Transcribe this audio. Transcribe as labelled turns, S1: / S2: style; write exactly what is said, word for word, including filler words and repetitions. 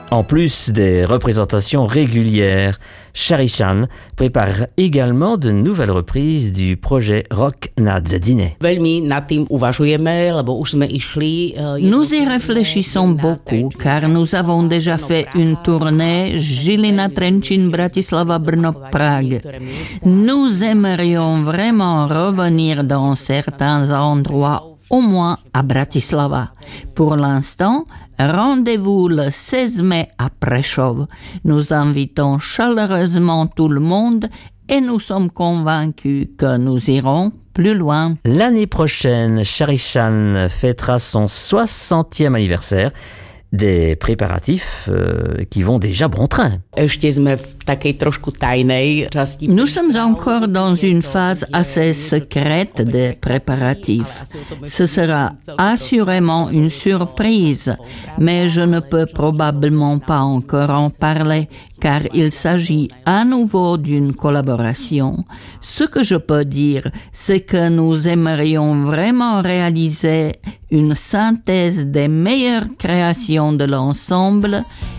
S1: En plus des représentations régulières, Sharishan prépare également de nouvelles reprises du projet Rok na Dzedine.
S2: Nous y réfléchissons beaucoup car nous avons déjà fait une tournée Žilina, Trenčín, Bratislava, Brno, Prague. Nous aimerions vraiment revenir dans certains endroits, au moins à Bratislava. Pour l'instant, rendez-vous le seize mai à Prešov. Nous invitons chaleureusement tout le monde et nous sommes convaincus que nous irons plus loin.
S1: L'année prochaine, Sharishan fêtera son soixantième anniversaire. Des préparatifs euh, qui vont déjà bon train.
S2: Nous sommes encore dans une phase assez secrète des préparatifs. Ce sera assurément une surprise, mais je ne peux probablement pas encore en parler car il s'agit à nouveau d'une collaboration. Ce que je peux dire, c'est que nous aimerions vraiment réaliser une synthèse des meilleures créations de l'ensemble